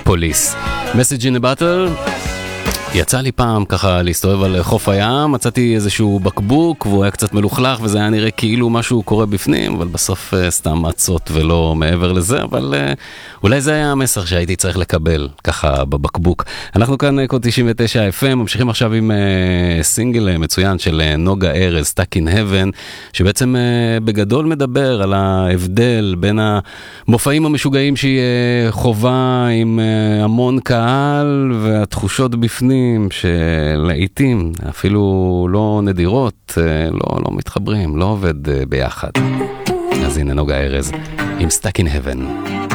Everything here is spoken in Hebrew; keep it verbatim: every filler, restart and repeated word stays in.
פוליס. Message in a Bottle. יצא לי פעם ככה להסתובב על חוף הים, מצאתי איזשהו בקבוק והוא היה קצת מלוכלך וזה היה נראה כאילו משהו קורה בפנים, אבל בסוף סתם עצות ולא מעבר לזה, אבל אולי זה היה המסר שהייתי צריך לקבל ככה בבקבוק. אנחנו כאן קוד תשעים ותשע אף אם, ממשיכים עכשיו עם סינגל מצוין של נוגה ארז, Stuck in Heaven, שבעצם בגדול מדבר על ההבדל בין המופעים המשוגעים שהיא חובה עם המון קהל והתחושות בפנים, שלעיתים אפילו לא נדירות, לא, לא מתחברים, לא עובד ביחד. אז הנה נוגה ארז עם Stuck in Heaven.